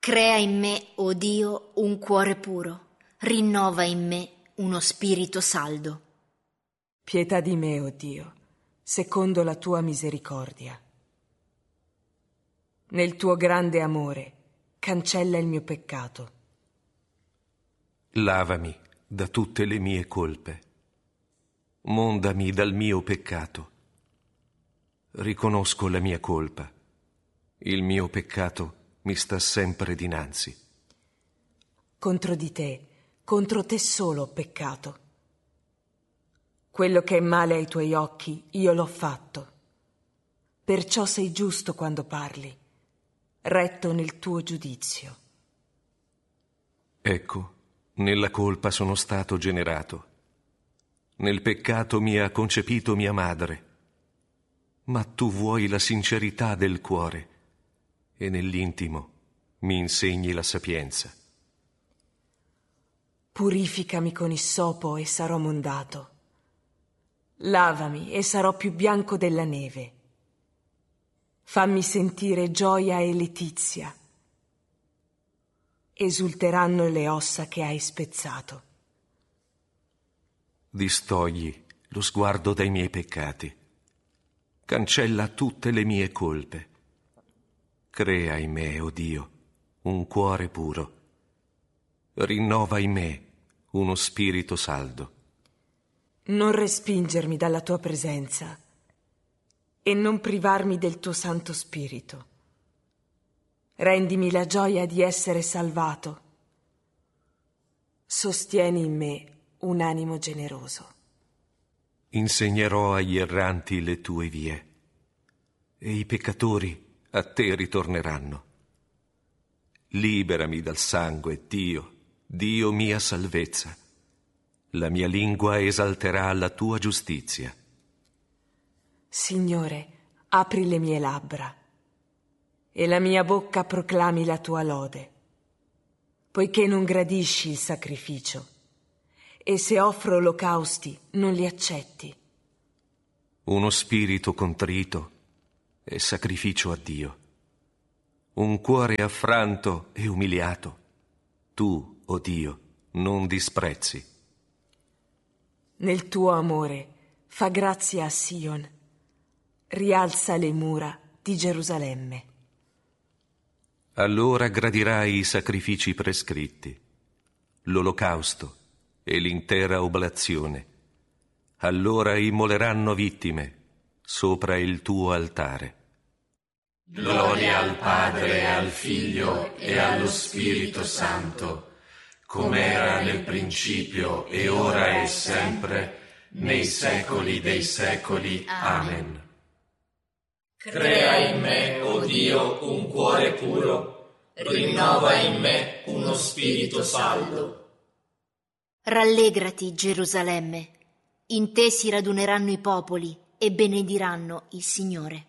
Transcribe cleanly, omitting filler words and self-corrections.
Crea in me, o Dio, un cuore puro, rinnova in me uno spirito saldo. Pietà di me, o Dio, secondo la tua misericordia. Nel tuo grande amore, cancella il mio peccato. Lavami da tutte le mie colpe. Mondami dal mio peccato. Riconosco la mia colpa. Il mio peccato mi sta sempre dinanzi. Contro te solo ho peccato. Quello che è male ai tuoi occhi, io l'ho fatto. Perciò sei giusto quando parli, retto nel tuo giudizio. Ecco, nella colpa sono stato generato. Nel peccato mi ha concepito mia madre. Ma tu vuoi la sincerità del cuore e nell'intimo mi insegni la sapienza. Purificami con issopo e sarò mondato. Lavami e sarò più bianco della neve. Fammi sentire gioia e letizia. Esulteranno le ossa che hai spezzato. Distogli lo sguardo dai miei peccati. Cancella tutte le mie colpe. Crea in me, o Dio, un cuore puro. Rinnova in me uno spirito saldo. Non respingermi dalla tua presenza e non privarmi del tuo Santo Spirito. Rendimi la gioia di essere salvato. Sostieni in me un animo generoso. Insegnerò agli erranti le tue vie, e i peccatori a te ritorneranno. Liberami dal sangue, Dio, Dio mia salvezza. La mia lingua esalterà la tua giustizia. Signore, apri le mie labbra e la mia bocca proclami la tua lode, poiché non gradisci il sacrificio e se offro olocausti non li accetti. Uno spirito contrito è sacrificio a Dio. Un cuore affranto e umiliato, tu, o Dio, non disprezzi. Nel tuo amore fa grazia a Sion, rialza le mura di Gerusalemme. Allora gradirai i sacrifici prescritti, l'olocausto e l'intera oblazione. Allora immoleranno vittime sopra il tuo altare. Gloria al Padre, al Figlio e allo Spirito Santo, come era nel principio e ora e sempre, nei secoli dei secoli. Amen. Crea in me, o Dio, un cuore puro, rinnova in me uno spirito saldo. Rallegrati, Gerusalemme, in te si raduneranno i popoli e benediranno il Signore.